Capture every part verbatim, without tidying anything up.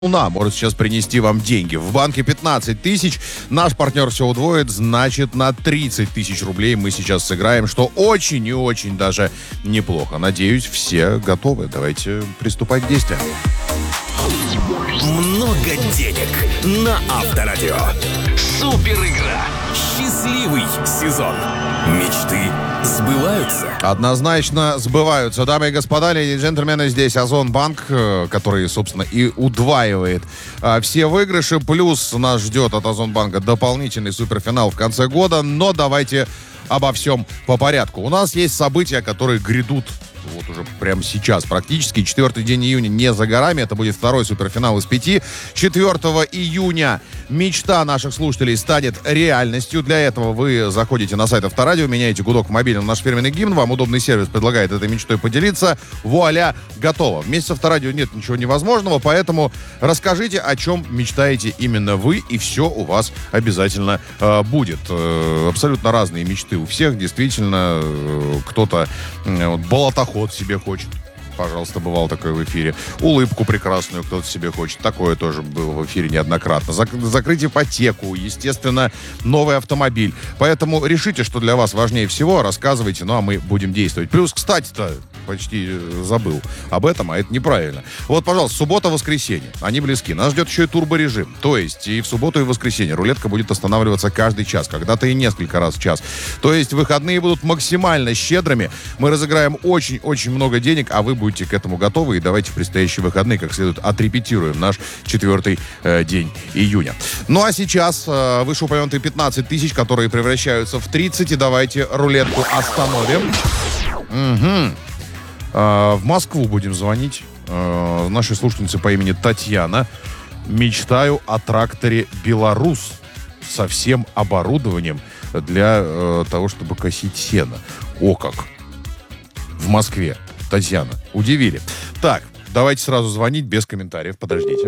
Луна может сейчас принести вам деньги. В банке пятнадцать тысяч. Наш партнер все удвоит, значит, на тридцать тысяч рублей мы сейчас сыграем, что очень и очень даже неплохо. Надеюсь, все готовы. Давайте приступать к действиям. Много денег на Авторадио. Супер игра. Счастливый сезон. Мечты сбываются. Однозначно сбываются. Дамы и господа, леди и джентльмены, здесь Озонбанк, который, собственно, и удваивает а, все выигрыши. Плюс нас ждет от Озонбанка дополнительный суперфинал в конце года. Но давайте обо всем по порядку. У нас есть события, которые грядут вот уже прямо сейчас практически. Четвертый день июня не за горами. Это будет второй суперфинал из пяти. Четвертого июня мечта наших слушателей станет реальностью. Для этого вы заходите на сайт Авторадио, меняете гудок в мобильном наш фирменный гимн. Вам удобный сервис предлагает этой мечтой поделиться. Вуаля, готово. Вместе с Авторадио нет ничего невозможного, поэтому расскажите, о чем мечтаете именно вы, и все у вас обязательно э, будет. Э, абсолютно разные мечты у всех. Действительно, э, кто-то э, вот, болотоход себе хочет. Пожалуйста, бывал такое в эфире. Улыбку прекрасную кто-то себе хочет. Такое тоже было в эфире неоднократно. Зак- закрыть ипотеку, естественно, новый автомобиль. Поэтому решите, что для вас важнее всего, рассказывайте, ну а мы будем действовать. Плюс, кстати-то, почти забыл об этом, а это неправильно. Вот, пожалуйста, суббота-воскресенье. Они близки. Нас ждет еще и турборежим. То есть и в субботу, и в воскресенье рулетка будет останавливаться каждый час. Когда-то и несколько раз в час. То есть выходные будут максимально щедрыми. Мы разыграем очень-очень много денег, а вы будете к этому готовы. И давайте в предстоящие выходные как следует отрепетируем наш четвертый э, день июня. Ну а сейчас э, вышеупомянутые пятнадцать тысяч, которые превращаются в тридцать. И давайте рулетку остановим. Угу. Э, в Москву будем звонить. Э, нашей слушательнице по имени Татьяна. Мечтаю о тракторе «Беларус» со всем оборудованием для э, того, чтобы косить сено. О как! В Москве. Татьяна, удивили. Так, давайте сразу звонить без комментариев. Подождите.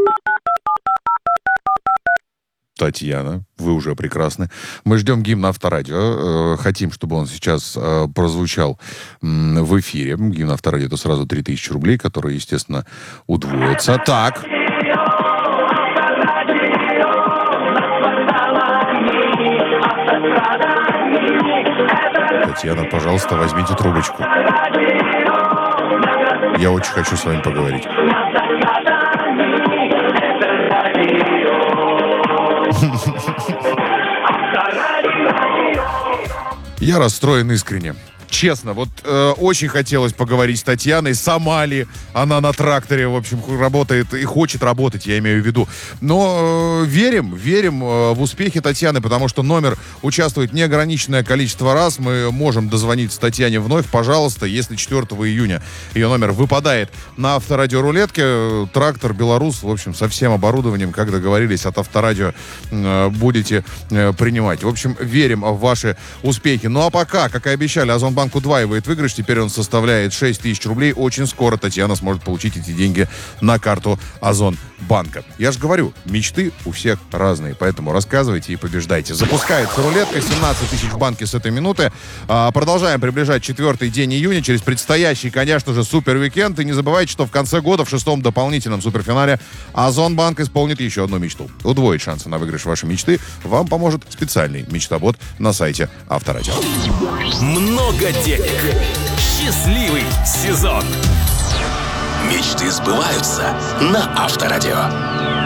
Татьяна, вы уже прекрасны. Мы ждем гимн Авторадио. Э, хотим, чтобы он сейчас э, прозвучал э, в эфире. Гимн Авторадио — это сразу три тысячи рублей, которые, естественно, удвоятся. Так. Татьяна, пожалуйста, возьмите трубочку. Я очень хочу с вами поговорить. Я расстроен искренне. Честно, вот э, очень хотелось поговорить с Татьяной. Сама ли она на тракторе, в общем, работает и хочет работать, я имею в виду. Но э, верим, верим э, в успехи Татьяны, потому что номер участвует неограниченное количество раз. Мы можем дозвониться Татьяне вновь. Пожалуйста, если четвертого июня ее номер выпадает на Авторадио рулетке, трактор «Беларус», в общем, со всем оборудованием, как договорились, от Авторадио э, будете э, принимать. В общем, верим в ваши успехи. Ну а пока, как и обещали, Озон Банк удваивает выигрыш, теперь он составляет шесть тысяч рублей. Очень скоро Татьяна сможет получить эти деньги на карту Озонбанка. Я же говорю, мечты у всех разные, поэтому рассказывайте и побеждайте. Запускается рулетка, семнадцать тысяч в банке с этой минуты. А, продолжаем приближать четвертый день июня, через предстоящий, конечно же, супер-уикенд. И не забывайте, что в конце года, в шестом дополнительном суперфинале, Озонбанк исполнит еще одну мечту. Удвоить шансы на выигрыш вашей мечты вам поможет специальный мечтобот на сайте Авторадио. Много денег. Счастливый сезон. Мечты сбываются на Авторадио.